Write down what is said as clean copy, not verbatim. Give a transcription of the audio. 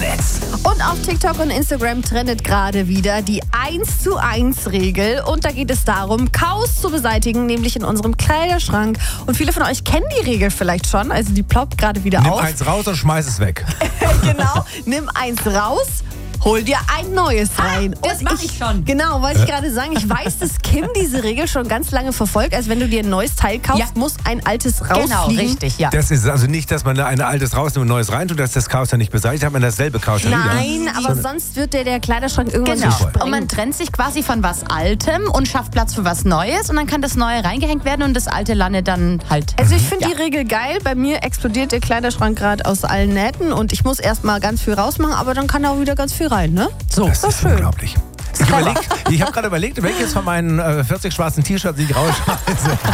Netz. Und auf TikTok und Instagram trendet gerade wieder die 1:1-Regel. Und da geht es darum, Chaos zu beseitigen, nämlich in unserem Kleiderschrank. Und viele von euch kennen die Regel vielleicht schon, also die ploppt gerade wieder Nimm auf. eins raus und schmeiß es weg. Genau, nimm eins raus. Hol dir ein neues rein. das mach ich schon. Genau, wollte ich gerade sagen. Ich weiß, dass Kim diese Regel schon ganz lange verfolgt. Also wenn du dir ein neues Teil kaufst, Ja. muss ein altes rausfliegen. Genau, richtig, ja. Das ist also nicht, dass man ein altes rausnimmt und ein neues reintut, dass das Chaos dann nicht beseitigt, hat man dasselbe Chaos schon wieder. Nein, aber sonst wird der Kleiderschrank irgendwann Genau. so sprengen. Und man trennt sich quasi von was Altem und schafft Platz für was Neues. Und dann kann das Neue reingehängt werden und das Alte landet dann halt. Also ich finde die Regel geil. Bei mir explodiert der Kleiderschrank gerade aus allen Nähten und ich muss erstmal ganz viel rausmachen, aber dann kann da auch wieder ganz viel rein, ne? So, Das ist unglaublich. Ich habe gerade überlegt, welches von meinen 40 schwarzen T-Shirts ich rausschmeiße.